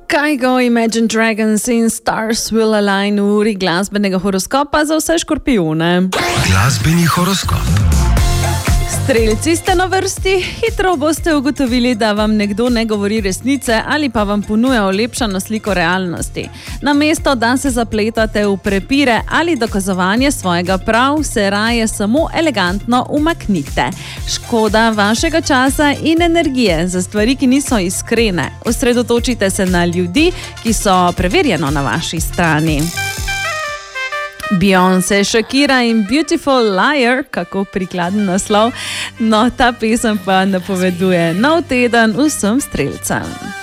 Kygo, Imagine Dragons in Stars Will Align v uri glasbenega horoskopa za vse škorpijone. Glasbeni horoskop. Strelci ste na vrsti, hitro boste ugotovili, da vam nekdo ne govori resnice ali pa vam ponuja olepšano sliko realnosti. Namesto, da se zapletate v prepire ali dokazovanje svojega prav, se raje samo elegantno umaknite. Škoda vašega časa in energije za stvari, ki niso iskrene. Osredotočite se na ljudi, ki so preverjeno na vaši strani. Beyoncé, Shakira in Beautiful Liar, kako prikladen naslov, no ta pesem pa napoveduje nov teden vsem strelcem.